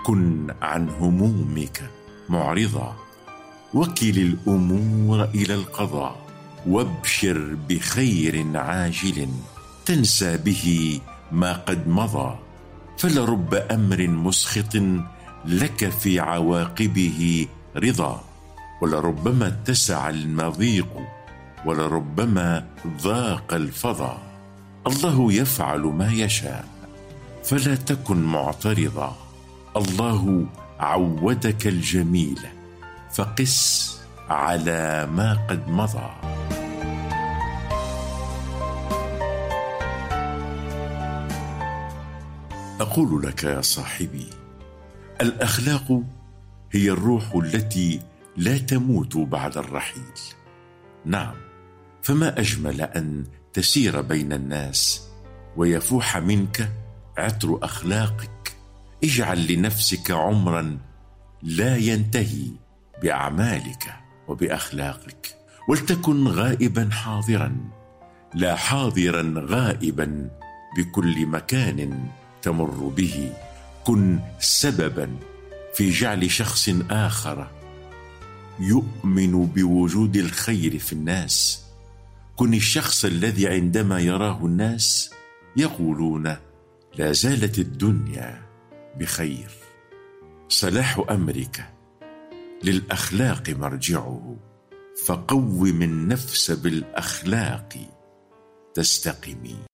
كن عن همومك معرضا، وكل الأمور إلى القضاء، وابشر بخير عاجل تنسى به ما قد مضى. فلرب أمر مسخط لك في عواقبه رضا، ولربما اتسع المضيق، ولربما ضاق الفضا. الله يفعل ما يشاء فلا تكن معترضا، الله عودك الجميل فقس على ما قد مضى. أقول لك يا صاحبي، الأخلاق هي الروح التي لا تموت بعد الرحيل. نعم، فما أجمل أن تسير بين الناس ويفوح منك عطر أخلاقك. اجعل لنفسك عمرا لا ينتهي بأعمالك وبأخلاقك، ولتكن غائبا حاضرا، لا حاضرا غائبا بكل مكان تمر به. كن سببا في جعل شخص آخر يؤمن بوجود الخير في الناس. كن الشخص الذي عندما يراه الناس يقولون لا زالت الدنيا بخير. صلاح أمرك للأخلاق مرجعه، فقوم النفس بالأخلاق تستقمي.